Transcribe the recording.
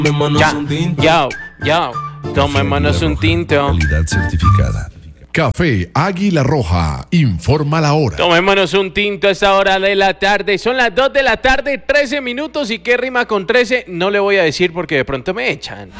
Ya, tomémonos un tinto. Calidad certificada. Café Águila Roja, informa la hora. Tomémonos un tinto a esta hora de la tarde. Son las 2 de la tarde, 13 minutos. ¿Y qué rima con 13? No le voy a decir porque de pronto me echan.